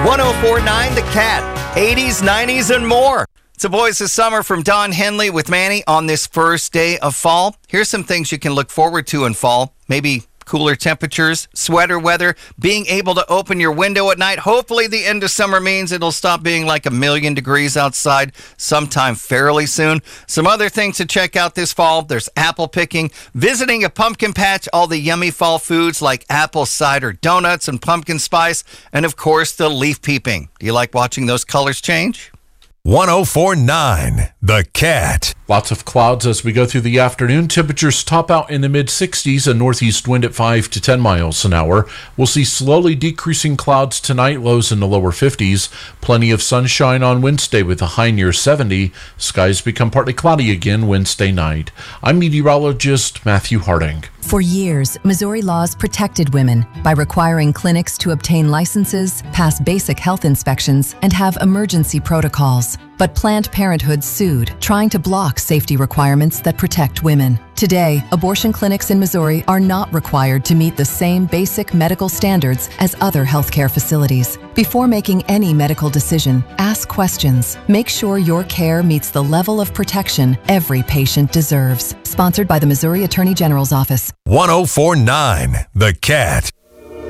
1049 The Cat, 80s, 90s, and more. It's a Voice of Summer from Don Henley with Manny on this first day of fall. Here's some things you can look forward to in fall. Maybe cooler temperatures, sweater weather, being able to open your window at night. Hopefully the end of summer means it'll stop being like 1,000,000 degrees outside sometime fairly soon. Some other things to check out this fall. There's apple picking, visiting a pumpkin patch, all the yummy fall foods like apple cider donuts and pumpkin spice, and of course the leaf peeping. Do you like watching those colors change? 1049 The Cat. Lots of clouds as we go through the afternoon. Temperatures top out in the mid-60s, a northeast wind at 5 to 10 miles an hour. We'll see slowly decreasing clouds tonight, lows in the lower 50s. Plenty of sunshine on Wednesday with a high near 70. Skies become partly cloudy again Wednesday night. I'm meteorologist Matthew Harding. For years, Missouri laws protected women by requiring clinics to obtain licenses, pass basic health inspections, and have emergency protocols. But Planned Parenthood sued, trying to block safety requirements that protect women. Today, abortion clinics in Missouri are not required to meet the same basic medical standards as other healthcare facilities. Before making any medical decision, ask questions. Make sure your care meets the level of protection every patient deserves. Sponsored by the Missouri Attorney General's Office. 1049 The Cat.